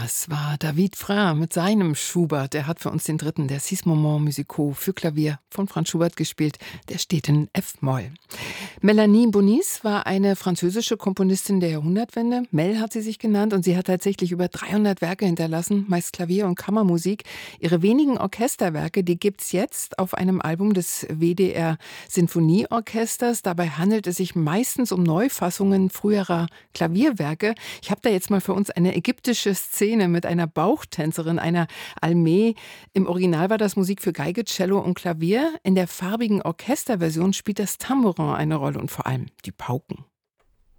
Das war David Frey mit seinem Schubert. Er hat für uns den dritten der Six Moments Musicaux für Klavier von Franz Schubert gespielt. Der steht in F-Moll. Mélanie Bonis war eine französische Komponistin der Jahrhundertwende. Mel hat sie sich genannt und sie hat tatsächlich über 300 Werke hinterlassen, meist Klavier- und Kammermusik. Ihre wenigen Orchesterwerke, die gibt's jetzt auf einem Album des WDR Sinfonieorchesters. Dabei handelt es sich meistens um Neufassungen früherer Klavierwerke. Ich habe da jetzt mal für uns eine ägyptische Szene mit einer Bauchtänzerin, einer Almeh. Im Original war das Musik für Geige, Cello und Klavier. In der farbigen Orchesterversion spielt das Tambourin eine Rolle und vor allem die Pauken.